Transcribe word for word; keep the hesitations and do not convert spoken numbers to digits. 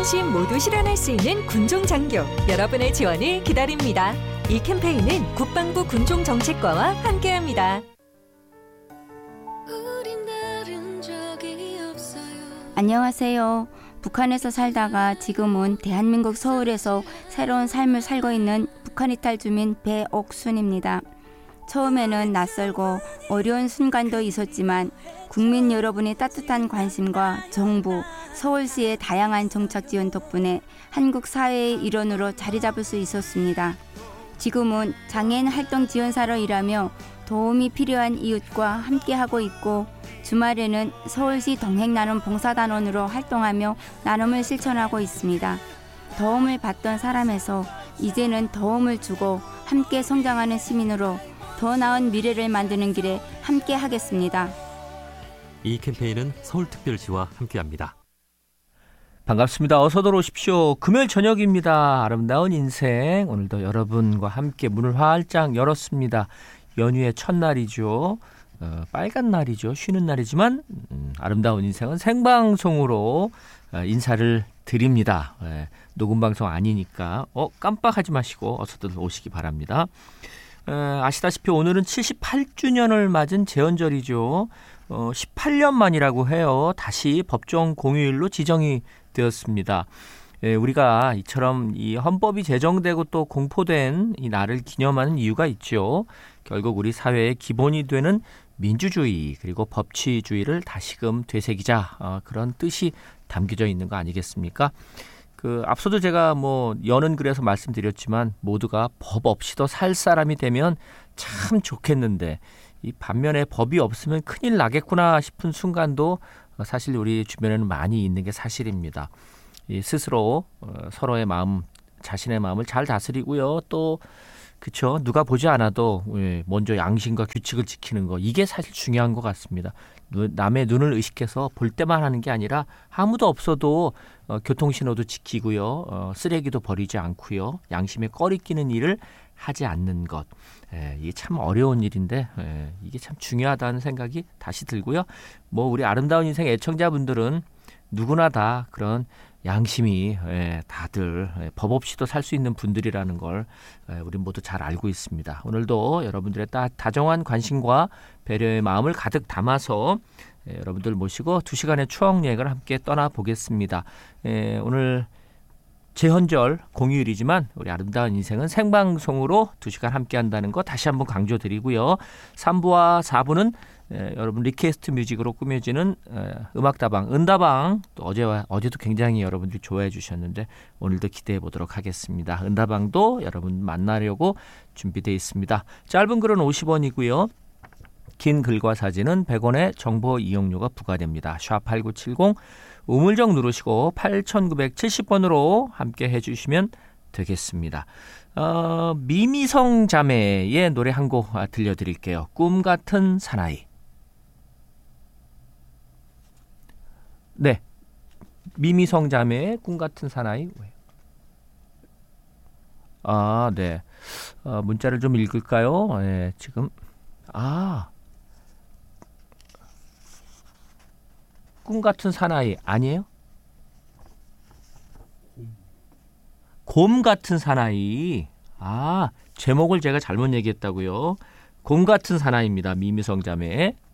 안심 모두 실현할 수 있는 군종장교 여러분의 지원을 기다립니다. 이 캠페인은 국방부 군종정책과와 함께합니다. 안녕하세요. 북한에서 살다가 지금은 대한민국 서울에서 새로운 삶을 살고 있는 북한 이탈 주민 배옥순입니다. 처음에는 낯설고 어려운 순간도 있었지만 국민 여러분의 따뜻한 관심과 정부, 서울시의 다양한 정책 지원 덕분에 한국 사회의 일원으로 자리 잡을 수 있었습니다. 지금은 장애인 활동 지원사로 일하며 도움이 필요한 이웃과 함께하고 있고 주말에는 서울시 동행나눔 봉사단원으로 활동하며 나눔을 실천하고 있습니다. 도움을 받던 사람에서 이제는 도움을 주고 함께 성장하는 시민으로 더 나은 미래를 만드는 길에 함께 하겠습니다. 이 캠페인은 서울특별시와 함께합니다. 반갑습니다. 어서 들어오십시오. 금요일 저녁입니다. 아름다운 인생, 오늘도 여러분과 함께 문을 활짝 열었습니다. 연휴의 첫날이죠. 어, 빨간 날이죠. 쉬는 날이지만 음, 아름다운 인생은 생방송으로 어, 인사를 드립니다. 예, 녹음방송 아니니까 어, 깜빡하지 마시고 어서들 오시기 바랍니다. 어, 아시다시피 오늘은 칠십팔 주년을 맞은 제헌절이죠. 어, 십팔 년 만이라고 해요. 다시 법정 공휴일로 지정이 되었습니다. 예, 우리가 이처럼 이 헌법이 제정되고 또 공포된 이 날을 기념하는 이유가 있죠. 결국 우리 사회의 기본이 되는 민주주의 그리고 법치주의를 다시금 되새기자, 어, 그런 뜻이 담겨져 있는 거 아니겠습니까? 그 앞서도 제가 뭐 여는 글에서 말씀드렸지만 모두가 법 없이도 살 사람이 되면 참 좋겠는데 이 반면에 법이 없으면 큰일 나겠구나 싶은 순간도 사실 우리 주변에는 많이 있는 게 사실입니다. 이 스스로 어, 서로의 마음, 자신의 마음을 잘 다스리고요. 또 그렇죠. 누가 보지 않아도 먼저 양심과 규칙을 지키는 거, 이게 사실 중요한 것 같습니다. 남의 눈을 의식해서 볼 때만 하는 게 아니라 아무도 없어도 어, 교통신호도 지키고요. 어, 쓰레기도 버리지 않고요. 양심에 꺼리 끼는 일을 하지 않는 것. 에, 이게 참 어려운 일인데 에, 이게 참 중요하다는 생각이 다시 들고요. 뭐 우리 아름다운 인생 애청자분들은 누구나 다 그런 양심이 예, 다들 예, 법 없이도 살 수 있는 분들이라는 걸 예, 우리 모두 잘 알고 있습니다. 오늘도 여러분들의 따, 다정한 관심과 배려의 마음을 가득 담아서 예, 여러분들 모시고 두 시간의 추억 여행을 함께 떠나보겠습니다. 예, 오늘 제헌절 공휴일이지만 우리 아름다운 인생은 생방송으로 두 시간 함께 한다는 거 다시 한번 강조드리고요. 삼 부와 사 부는 예, 여러분 리퀘스트 뮤직으로 꾸며지는 예, 음악다방, 은다방, 또 어제와 어제도 굉장히 여러분들이 좋아해 주셨는데 오늘도 기대해 보도록 하겠습니다. 은다방도 여러분 만나려고 준비되어 있습니다. 짧은 글은 오십 원이고요. 긴 글과 사진은 백 원의 정보 이용료가 부과됩니다. 샵 팔구칠공 우물정 누르시고 팔천구백칠십 번으로 함께 해주시면 되겠습니다. 어, 미미성 자매의 노래 한 곡 들려드릴게요. 꿈같은 사나이. 네, 미미성 자매의 꿈같은 사나이. 아, 네. 어, 문자를 좀 읽을까요? 네, 지금 아, 꿈같은 사나이 아니에요? 곰 같은 사나이. 아, 제목을 제가 잘못 얘기했다고요. 곰 같은 사나이입니다. 미미성 자매.